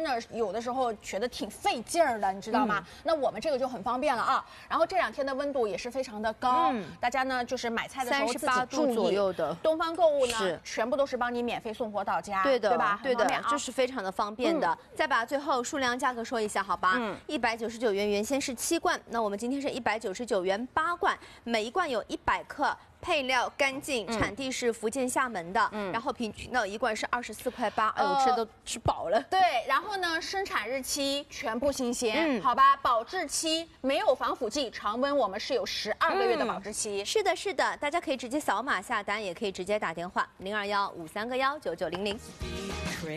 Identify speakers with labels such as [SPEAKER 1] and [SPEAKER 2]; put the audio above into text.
[SPEAKER 1] 真的有的时候觉得挺费劲儿的，你知道吗？那我们这个就很方便了啊。然后这2天的温度也是非常的高，大家呢就是买菜的时候自己注意。
[SPEAKER 2] 38度左右的。
[SPEAKER 1] 东方购物呢，全部都是帮你免费送货到家，
[SPEAKER 2] 对的，
[SPEAKER 1] 对吧？
[SPEAKER 2] 对的，这是非常的方便的。再把最后数量价格说一下，好吧？199元原先是7罐，那我们今天是199元8罐，每一罐有100克。配料干净，产地是福建厦门的，然后平均呢1罐是24.8块，哎，我吃都吃饱了。
[SPEAKER 1] 对，然后呢，生产日期全部新鲜，好吧？保质期没有防腐剂，常温我们是有12个月的保质期。
[SPEAKER 2] 是的，是的，大家可以直接扫码下单，也可以直接打电话0215319900。